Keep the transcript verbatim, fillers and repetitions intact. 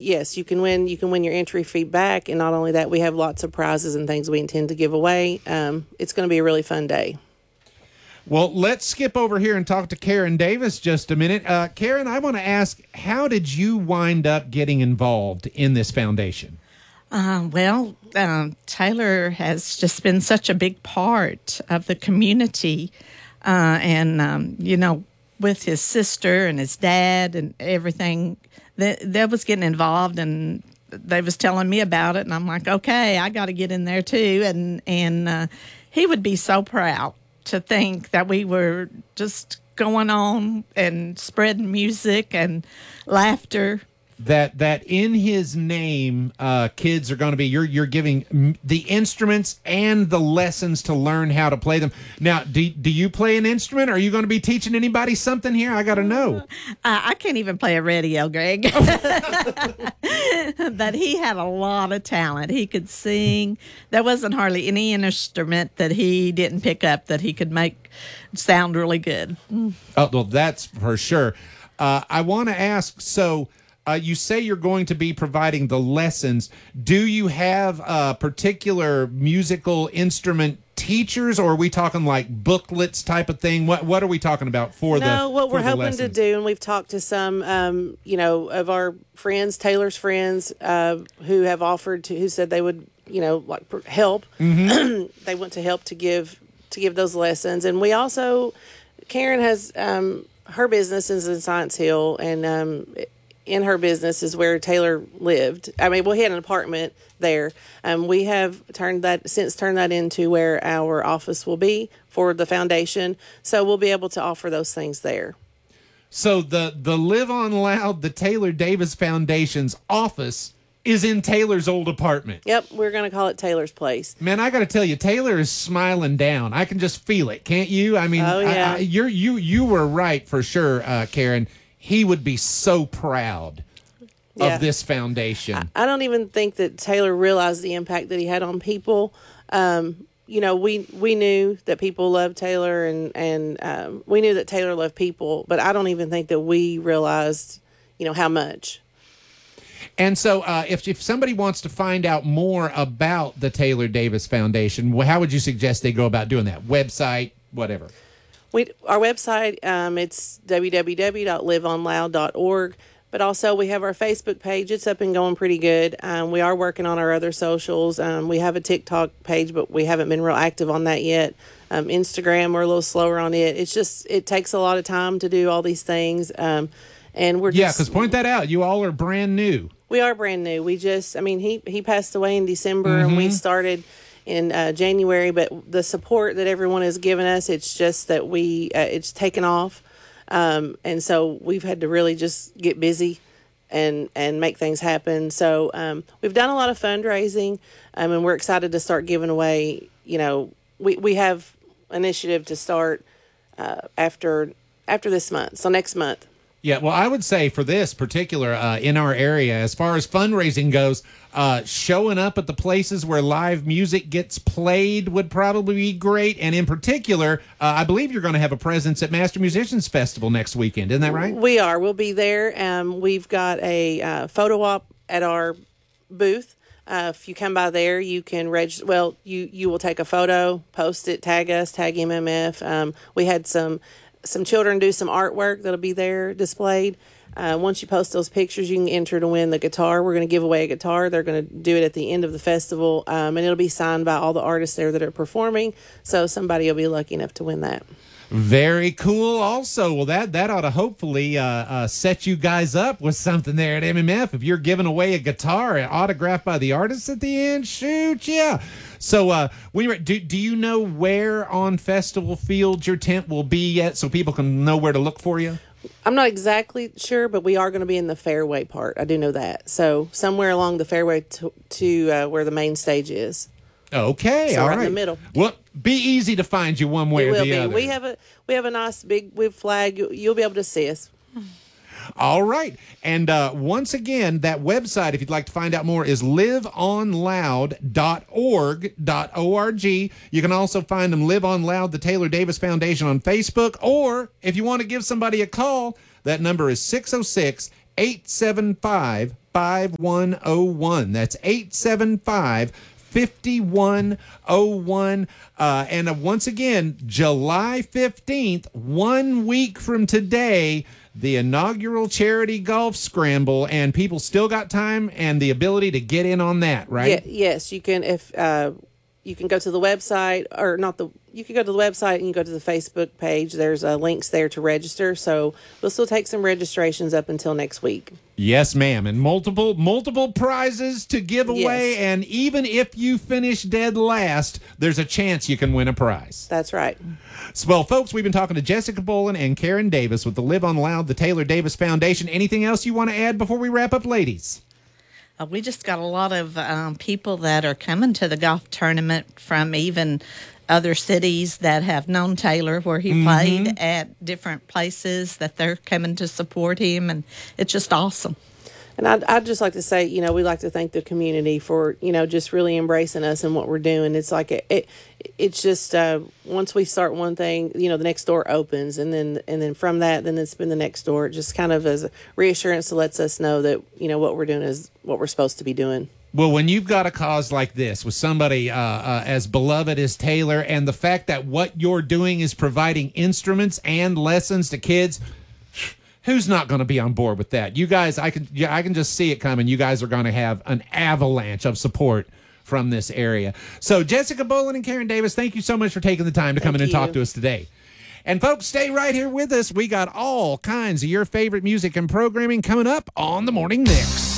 yes, you can win. You can win your entry fee back, and not only that, we have lots of prizes and things we intend to give away. Um, it's going to be a really fun day. Well, let's skip over here and talk to Karen Davis just a minute. Uh, Karen, I want to ask, how did you wind up getting involved in this foundation? Uh, well, um, Taylor has just been such a big part of the community, uh, and um, you know, with his sister and his dad and everything. That, that was getting involved, and they was telling me about it, and I'm like, okay, I got to get in there too. And and uh, he would be so proud to think that we were just going on and spreading music and laughter. That that in his name, uh, kids are going to be you're you're giving m- the instruments and the lessons to learn how to play them. Now, do do you play an instrument? Are you going to be teaching anybody something here? I got to know. Uh, I can't even play a radio, Greg. But he had a lot of talent. He could sing. There wasn't hardly any instrument that he didn't pick up that he could make sound really good. Oh, well, that's for sure. Uh, I want to ask, so. Uh, you say you're going to be providing the lessons. Do you have uh, particular musical instrument teachers, or are we talking like booklets type of thing? What What are we talking about for no, the No, what we're hoping lessons? to do, and we've talked to some, um, you know, of our friends, Taylor's friends, uh, who have offered to, who said they would, you know, like help. Mm-hmm. They want to help to give to give those lessons, and we also, Karen has um, her business is in Science Hill, and um, in her business is where Taylor lived. I mean, well, he had an apartment there. Um, we have turned that since turned that into where our office will be for the foundation. So we'll be able to offer those things there. So the the Live On Loud, the Taylor Davis Foundation's office is in Taylor's old apartment. Yep, we're going to call it Taylor's Place. Man, I got to tell you, Taylor is smiling down. I can just feel it, can't you? I mean, oh, yeah. I, I, you're you you were right for sure, uh, Karen. He would be so proud yeah. of this foundation. I, I don't even think that Taylor realized the impact that he had on people. Um, you know, we we knew that people loved Taylor, and and um, we knew that Taylor loved people, but I don't even think that we realized, you know, how much. And so, uh, if if somebody wants to find out more about the Taylor Davis Foundation, how would you suggest they go about doing that? Website, whatever. We, our website, um, it's w w w dot live on loud dot org, but also we have our Facebook page. It's up and going pretty good. Um, we are working on our other socials. Um, we have a TikTok page, but we haven't been real active on that yet. Um, Instagram, we're a little slower on it. It's just, it takes a lot of time to do all these things. Um, and we're Yeah, just... because point that out. You all are brand new. We are brand new. We just, I mean, he, he passed away in December, Mm-hmm. and we started in uh, January, but the support that everyone has given us, it's just that we, uh, it's taken off. Um, and so we've had to really just get busy and, and make things happen. So um, we've done a lot of fundraising, um, and we're excited to start giving away, you know, we, we have initiative to start uh, after after this month, so next month. Yeah, well, I would say for this particular uh, in our area, as far as fundraising goes, uh, showing up at the places where live music gets played would probably be great. And in particular, uh, I believe you're going to have a presence at Master Musicians Festival next weekend. Isn't that right? We are. We'll be there. Um, we've got a uh, photo op at our booth. Uh, if you come by there, you can register. Well, you, you will take a photo, post it, tag us, tag M M F. Um, we had some some children do some artwork that'll be there displayed. Uh, once you post those pictures, you can enter to win the guitar. We're going to give away a guitar. They're going to do it at the end of the festival, um, and it'll be signed by all the artists there that are performing. So somebody will be lucky enough to win that. Very cool also. Well, that, that ought to hopefully uh, uh, set you guys up with something there at M M F. If you're giving away a guitar autographed by the artist at the end, shoot, yeah. So uh, when you're, do, do you know where on Festival Field your tent will be yet so people can know where to look for you? I'm not exactly sure, but we are going to be in the fairway part. I do know that. So somewhere along the fairway to, to uh, where the main stage is. Okay, So all right right. in the middle. Well, be easy to find you one way It or will the be. other. We have a we have a nice big web flag. You, you'll be able to see us. All right. And uh, once again, that website, if you'd like to find out more, is live on loud dot org. You can also find them Live On Loud, the Taylor Davis Foundation on Facebook. Or if you want to give somebody a call, that number is six oh six, eight seven five, five five one oh one. That's eight seven five, five one oh one. Uh, and uh, once again, July fifteenth, one week from today, the inaugural charity golf scramble, and people still got time and the ability to get in on that, right? Yeah, yes, you can. If uh, you can go to the website, or not the, you can go to the website and you go to the Facebook page. There's uh, links there to register. So we'll still take some registrations up until next week. Yes, ma'am. And multiple multiple prizes to give away. Yes. And even if you finish dead last, there's a chance you can win a prize. That's right. So, well, folks, we've been talking to Jessica Bolin and Karen Davis with the Live on Loud, the Taylor Davis Foundation. Anything else you want to add before we wrap up, ladies? Uh, we just got a lot of um, people that are coming to the golf tournament from even other cities that have known Taylor, where he mm-hmm. played at different places, that they're coming to support him, and it's just awesome. And I'd, I'd just like to say, you know, we like to thank the community for, you know, just really embracing us and what we're doing. It's like, it, it it's just, uh, once we start one thing, you know, the next door opens, and then, and then from that, then it's been the next door. It just kind of as a reassurance to lets us know that, you know, what we're doing is what we're supposed to be doing. Well, when you've got a cause like this with somebody uh, uh, as beloved as Taylor, and the fact that what you're doing is providing instruments and lessons to kids, who's not going to be on board with that? You guys, I can, yeah, I can just see it coming. You guys are going to have an avalanche of support from this area. So, Jessica Bolin and Karen Davis, thank you so much for taking the time to come in and talk to us today. And folks, stay right here with us. We got all kinds of your favorite music and programming coming up on the Morning Mix.